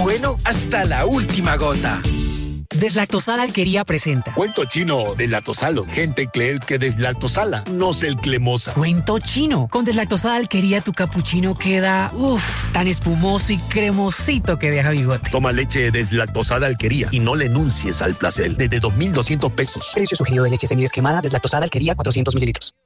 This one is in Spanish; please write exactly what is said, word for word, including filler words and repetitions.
bueno hasta la última gota. Deslactosada Alquería presenta Cuento chino deslactosalo. Gente cree que deslactosala, no es el cremosa. Cuento chino. Con Deslactosada Alquería tu capuchino queda uff, tan espumoso y cremosito que deja bigote. Toma leche deslactosada Alquería y no le enuncies al placer. Desde dos mil doscientos pesos. Precio sugerido de leche semidescremada Deslactosada Alquería cuatrocientos mililitros.